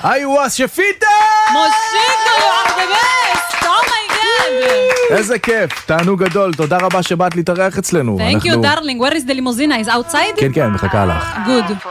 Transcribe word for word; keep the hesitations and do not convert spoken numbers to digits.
איווה שפיטה! מושיטו, you are the best! Oh my god! איזה כיף, תענוג גדול, תודה רבה שבאת להתארח אצלנו. Thank you darling, where is the limousine? Is outside? כן, כן, מחכה לך. Good.